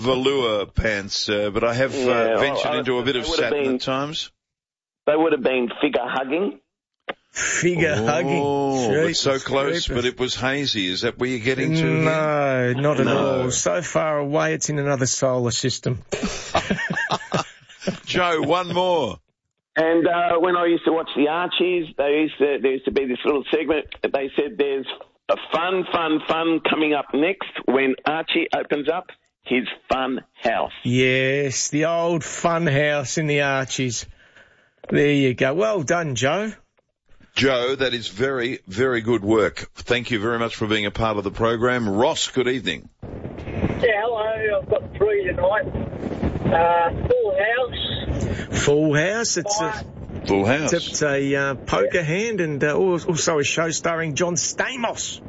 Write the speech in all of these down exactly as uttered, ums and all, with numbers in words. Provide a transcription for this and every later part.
velour pants, uh, but I have uh, Yeah, ventured I- into a bit of they would have satin been- at times. They would have been figure hugging. Figure Oh, hugging. but so Jeepers close, creepers. but it was hazy. Is that where you're getting to here? No, not at No. all. So far away, it's in another solar system. Joe, one more. And uh, when I used to watch the Archies, they used to, there used to be this little segment. They said there's a fun, fun, fun coming up next when Archie opens up his fun house. Yes, the old fun house in the Archies. There you go. Well done, Joe. Joe, that is very, very good work. Thank you very much for being a part of the program. Ross, good evening. Yeah, hello. I've got three tonight. Uh, Full House. Full house. It's a, Full house. it's a uh, poker hand and uh, also a show starring John Stamos.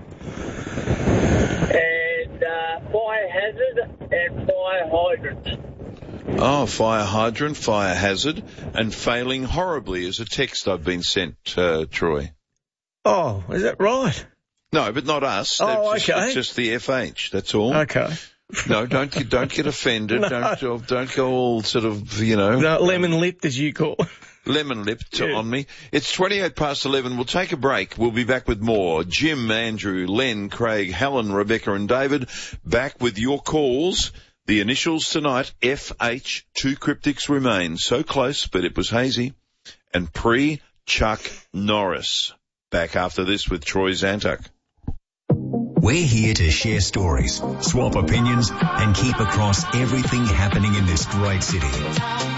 And uh, Fire Hazard and Fire Hydrant. Oh, fire hydrant, fire hazard, and failing horribly is a text I've been sent, uh, Troy. Oh, is that right? No, but not us. Oh, That's just, okay. It's just the F H, that's all. Okay. No, don't get, don't get offended. No. Don't, don't go all sort of, you know. No, lemon-lipped, as you call it. Lemon-lipped Yeah. on me. It's twenty-eight past eleven. We'll take a break. We'll be back with more. Jim, Andrew, Len, Craig, Helen, Rebecca and David back with your calls. The initials tonight, F H, two cryptics remain. So close, but it was hazy. And pre-Chuck Norris. Back after this with Troy Zantuck. We're here to share stories, swap opinions, and keep across everything happening in this great city.